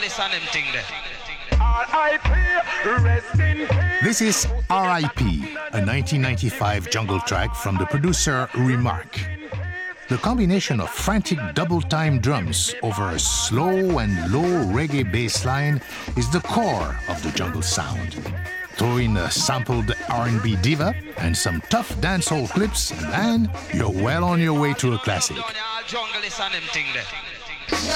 This is R.I.P., a 1995 jungle track from the producer Remark. The combination of frantic double-time drums over a slow and low reggae bass line is the core of the jungle sound. Throw in a sampled R&B diva and some tough dancehall clips, and you're well on your way to a classic.